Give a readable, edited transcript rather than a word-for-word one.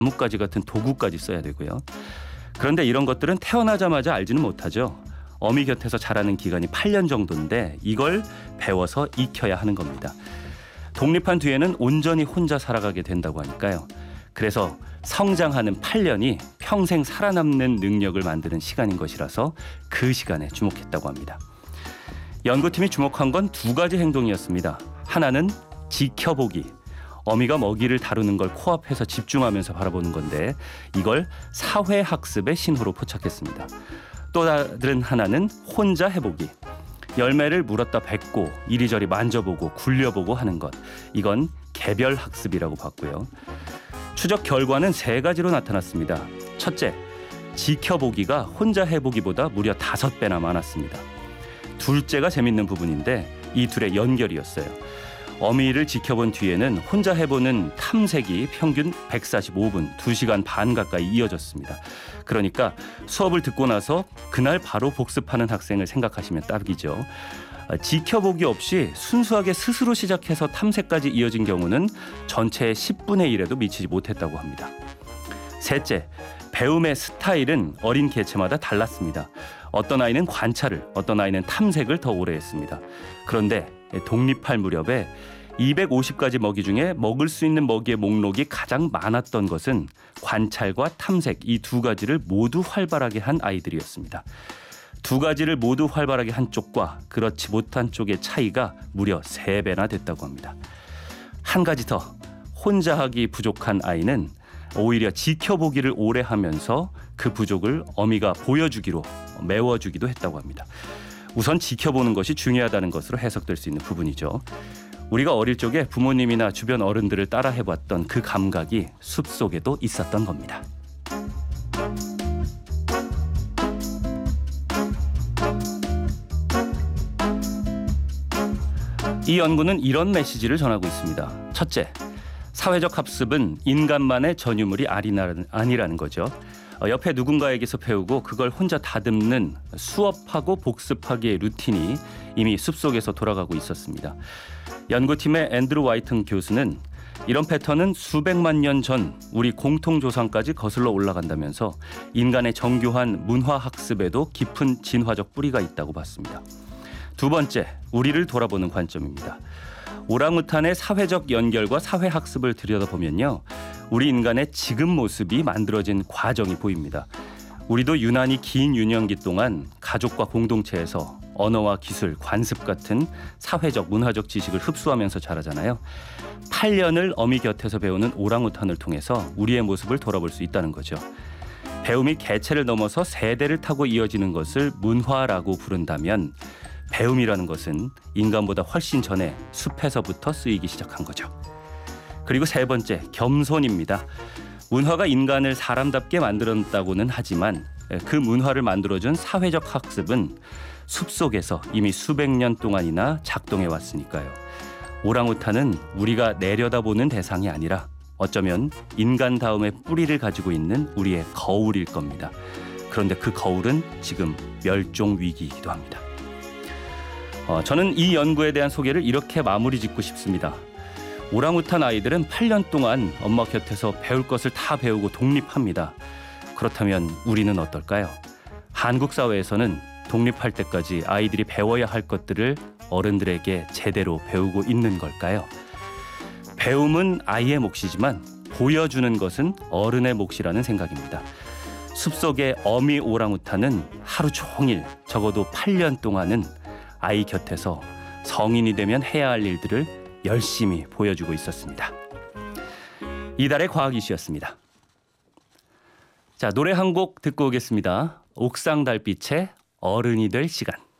나뭇가지 같은 도구까지 써야 되고요. 그런데 이런 것들은 태어나자마자 알지는 못하죠. 어미 곁에서 자라는 기간이 8년 정도인데 이걸 배워서 익혀야 하는 겁니다. 독립한 뒤에는 온전히 혼자 살아가게 된다고 하니까요. 그래서 성장하는 8년이 평생 살아남는 능력을 만드는 시간인 것이라서 그 시간에 주목했다고 합니다. 연구팀이 주목한 건 두 가지 행동이었습니다. 하나는 지켜보기. 어미가 먹이를 다루는 걸 코앞에서 집중하면서 바라보는 건데 이걸 사회학습의 신호로 포착했습니다. 또 다른 하나는 혼자 해보기. 열매를 물었다 뱉고 이리저리 만져보고 굴려보고 하는 것. 이건 개별학습이라고 봤고요. 추적 결과는 세 가지로 나타났습니다. 첫째, 지켜보기가 혼자 해보기보다 무려 5배나 많았습니다. 둘째가 재밌는 부분인데 이 둘의 연결이었어요. 어미를 지켜본 뒤에는 혼자 해보는 탐색이 평균 145분, 2시간 반 가까이 이어졌습니다. 그러니까 수업을 듣고 나서 그날 바로 복습하는 학생을 생각하시면 딱이죠. 지켜보기 없이 순수하게 스스로 시작해서 탐색까지 이어진 경우는 전체의 10분의 1에도 미치지 못했다고 합니다. 셋째, 배움의 스타일은 어린 개체마다 달랐습니다. 어떤 아이는 관찰을, 어떤 아이는 탐색을 더 오래 했습니다. 그런데 독립할 무렵에 250가지 먹이 중에 먹을 수 있는 먹이의 목록이 가장 많았던 것은 관찰과 탐색 이 두 가지를 모두 활발하게 한 아이들이었습니다. 두 가지를 모두 활발하게 한 쪽과 그렇지 못한 쪽의 차이가 무려 3배나 됐다고 합니다. 한 가지 더, 혼자 하기 부족한 아이는 오히려 지켜보기를 오래 하면서 그 부족을 어미가 보여주기로 메워주기도 했다고 합니다. 우선 지켜보는 것이 중요하다는 것으로 해석될 수 있는 부분이죠. 우리가 어릴 적에 부모님이나 주변 어른들을 따라 해봤던 그 감각이 숲속에도 있었던 겁니다. 이 연구는 이런 메시지를 전하고 있습니다. 첫째, 사회적 학습은 인간만의 전유물이 아니라는 거죠. 옆에 누군가에게서 배우고 그걸 혼자 다듬는 수업하고 복습하기의 루틴이 이미 숲속에서 돌아가고 있었습니다. 연구팀의 앤드루 와이튼 교수는 이런 패턴은 수백만 년 전 우리 공통조상까지 거슬러 올라간다면서 인간의 정교한 문화학습에도 깊은 진화적 뿌리가 있다고 봤습니다. 두 번째, 우리를 돌아보는 관점입니다. 오랑우탄의 사회적 연결과 사회학습을 들여다보면요, 우리 인간의 지금 모습이 만들어진 과정이 보입니다. 우리도 유난히 긴 유년기 동안 가족과 공동체에서 언어와 기술, 관습 같은 사회적, 문화적 지식을 흡수하면서 자라잖아요. 8년을 어미 곁에서 배우는 오랑우탄을 통해서 우리의 모습을 돌아볼 수 있다는 거죠. 배움이 개체를 넘어서 세대를 타고 이어지는 것을 문화라고 부른다면 배움이라는 것은 인간보다 훨씬 전에 숲에서부터 쓰이기 시작한 거죠. 그리고 세 번째, 겸손입니다. 문화가 인간을 사람답게 만들었다고는 하지만 그 문화를 만들어준 사회적 학습은 숲속에서 이미 수백 년 동안이나 작동해 왔으니까요. 오랑우탄은 우리가 내려다보는 대상이 아니라 어쩌면 인간다움의 뿌리를 가지고 있는 우리의 거울일 겁니다. 그런데 그 거울은 지금 멸종 위기이기도 합니다. 저는 이 연구에 대한 소개를 이렇게 마무리 짓고 싶습니다. 오랑우탄 아이들은 8년 동안 엄마 곁에서 배울 것을 다 배우고 독립합니다. 그렇다면 우리는 어떨까요? 한국 사회에서는 독립할 때까지 아이들이 배워야 할 것들을 어른들에게 제대로 배우고 있는 걸까요? 배움은 아이의 몫이지만 보여주는 것은 어른의 몫이라는 생각입니다. 숲속의 어미 오랑우탄은 하루 종일 적어도 8년 동안은 아이 곁에서 성인이 되면 해야 할 일들을 열심히 보여주고 있었습니다. 이달의 과학 이슈였습니다. 자, 노래 한 곡 듣고 오겠습니다. 옥상 달빛의 어른이 될 시간.